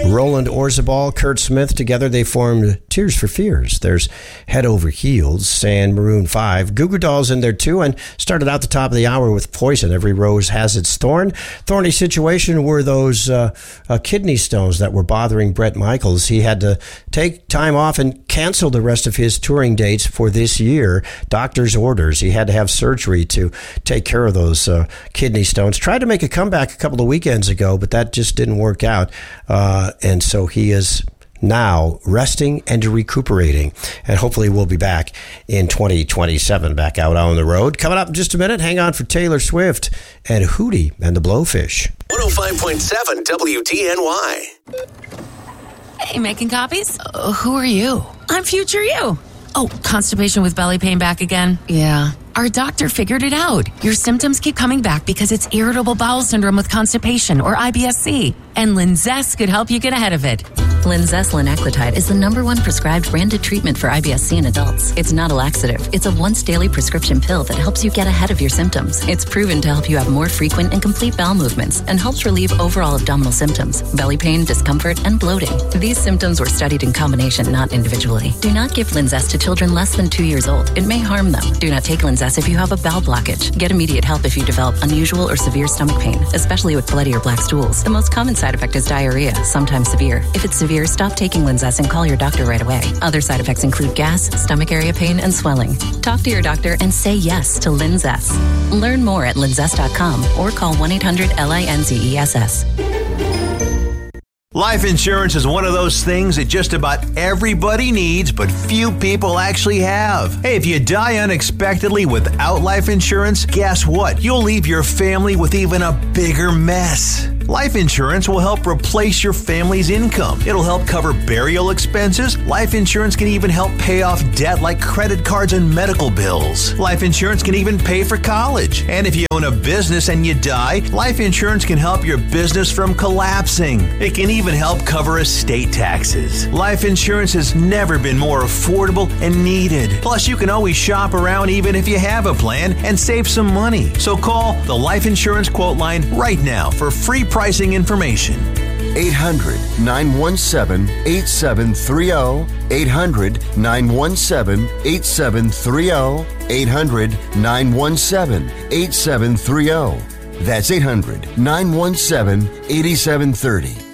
Roland Orzabal, Kurt Smith, together they formed Tears for Fears. There's Head Over Heels and Maroon 5. Goo Goo Dolls in there too, and started out the top of the hour with Poison. Every Rose Has Its Thorn. Thorny situation were those kidney stones that were bothering Bret Michaels. He had to take time off and cancel the rest of his touring dates for this year. Doctor's orders. He had to have surgery to take care of those kidney stones. Tried to make a comeback a couple of weekends ago, but that just didn't work out. And so he is now resting and recuperating. And hopefully we'll be back in 2027, back out on the road. Coming up in just a minute, hang on for Taylor Swift and Hootie and the Blowfish. 105.7 WDNY. Hey, making copies? Who are you? I'm future you. Oh, constipation with belly pain back again? Yeah. Our doctor figured it out. Your symptoms keep coming back because it's irritable bowel syndrome with constipation, or IBS-C. And Linzess could help you get ahead of it. Linzess linaclotide is the #1 prescribed branded treatment for IBS-C in adults. It's not a laxative. It's a once-daily prescription pill that helps you get ahead of your symptoms. It's proven to help you have more frequent and complete bowel movements and helps relieve overall abdominal symptoms, belly pain, discomfort, and bloating. These symptoms were studied in combination, not individually. Do not give Linzess to children less than 2 years old. It may harm them. Do not take Linzess if you have a bowel blockage. Get immediate help if you develop unusual or severe stomach pain, especially with bloody or black stools. The most common side effect is diarrhea, sometimes severe. If it's severe, stop taking Linzess and call your doctor right away. Other side effects include gas, stomach area pain, and swelling. Talk to your doctor and say yes to Linzess. Learn more at linzess.com or call 1-800-LINZESS. Life insurance is one of those things that just about everybody needs, but few people actually have. Hey, if you die unexpectedly without life insurance, guess what? You'll leave your family with even a bigger mess. Life insurance will help replace your family's income. It'll help cover burial expenses. Life insurance can even help pay off debt like credit cards and medical bills. Life insurance can even pay for college. And if you own a business and you die, life insurance can help your business from collapsing. It can even help cover estate taxes. Life insurance has never been more affordable and needed. Plus, you can always shop around even if you have a plan and save some money. So call the Life Insurance Quote Line right now for free pricing information. 800-917-8730. 800-917-8730. 800-917-8730. That's 800-917-8730.